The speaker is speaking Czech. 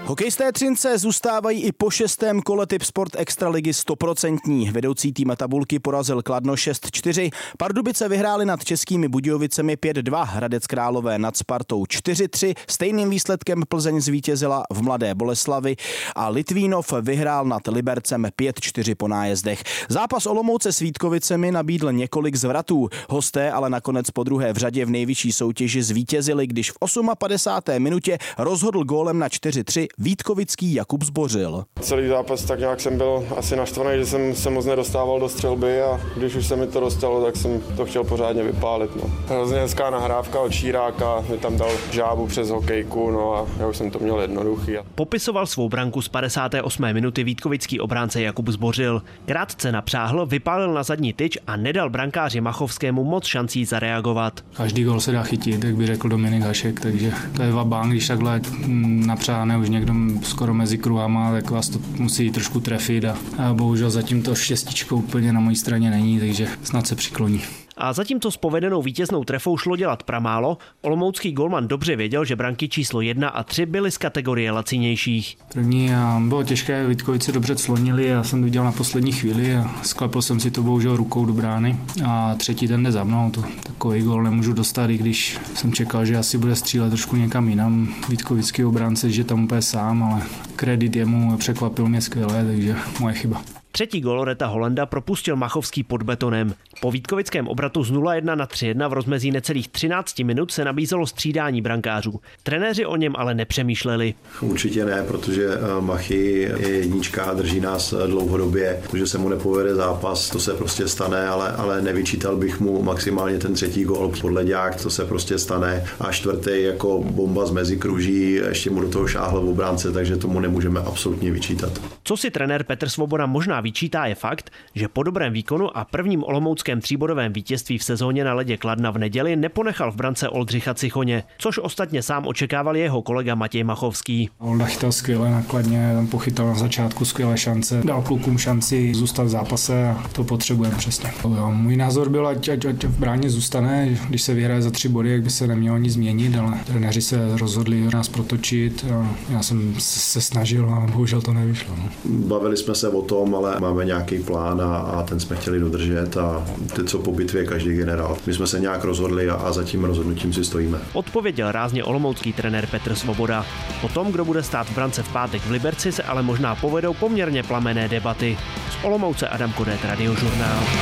Hokejisté Třince zůstávají i po 6. kole Tipsport Extraligy 100%. Vedoucí tým tabulky porazil Kladno 6-4, Pardubice vyhráli nad Českými Budějovicemi 5-2, Hradec Králové nad Spartou 4-3, stejným výsledkem Plzeň zvítězila v Mladé Boleslavi a Litvínov vyhrál nad Libercem 5-4 po nájezdech. Zápas Olomouce s Vítkovicemi nabídl několik zvratů. Hosté ale nakonec po druhé v řadě v nejvyšší soutěži zvítězili, když v 58. minutě rozhodl gólem na 4-3 vítkovický Jakub Zbořil. Celý zápas tak nějak jsem byl asi naštvaný, že jsem se moc nedostával do střelby a když už se mi to dostalo, tak jsem to chtěl pořádně vypálit. Hrozně hezká nahrávka od Šíráka, mi tam dal žábu přes hokejku, no a já už jsem to měl jednoduchý. Popisoval svou branku z 58. minuty vítkovický obránce Jakub Zbořil. Krátce napřáhl, vypálil na zadní tyč a nedal brankáři Machovskému moc šancí zareagovat. Každý gól se dá chytit, jak by řekl Dominik Hašek, takže to je vabánk, když takhle napřáhne už někdo skoro mezi kruhama, tak vás to musí trošku trefit a bohužel zatím to štěstíčko úplně na mojí straně není, takže snad se přikloní. A zatímco s povedenou vítěznou trefou šlo dělat pramálo, olomoucký golman dobře věděl, že branky číslo 1 a 3 byly z kategorie lacinějších. První a bylo těžké, Vítkovice dobře clonili, já jsem to dělal na poslední chvíli a sklepl jsem si to bohužel rukou do brány a třetí ten jde za mnou, to takový gól nemůžu dostat, i když jsem čekal, že asi bude střílet trošku někam jinam. Vítkovický obránce, že tam úplně sám, ale kredit jemu, překvapil mě skvěle, takže moje chyba. Třetí gól Reta Holenda propustil Machovský pod betonem. Po vítkovickém obratu z 0-1 na 3-1 v rozmezí necelých 13 minut se nabízelo střídání brankářů. Trenéři o něm ale nepřemýšleli. Určitě ne, protože Machy je jednička, drží nás dlouhodobě. Že se mu nepovede zápas, to se prostě stane, ale nevyčítal bych mu maximálně ten třetí gól podle děk, to se prostě stane. A čtvrtý jako bomba z mezikruží, ještě mu do toho šáhl v obránce, takže tomu nemůžeme absolutně vyčítat. Co si trenér Petr Svoboda možná vyčítá, je fakt, že po dobrém výkonu a prvním olomouckém tříbodovém vítězství v sezóně na ledě Kladna v neděli neponechal v brance Oldřicha Cichoně, což ostatně sám očekával jeho kolega Matěj Machovský. Olda chytal skvěle na Kladně, tam pochytal na začátku skvělé šance, dal klukům šanci zůstat v zápase a to potřebujeme přesně. Můj názor byl, ať v bráně zůstane, když se vyhraje za 3 body, jak by se nemělo nic změnit, ale trenéři se rozhodli nás protočit a já jsem se snažil a bohužel to nevyšlo. Bavili jsme se o tom, ale máme nějaký plán a ten jsme chtěli dodržet a teď co po bitvě každý generál. My jsme se nějak rozhodli a za tím rozhodnutím si stojíme. Odpověděl rázně olomoucký trenér Petr Svoboda. O tom, kdo bude stát v brance v pátek v Liberci, se ale možná povedou poměrně plamenné debaty. Z Olomouce Adam Kodet, Radiožurnál.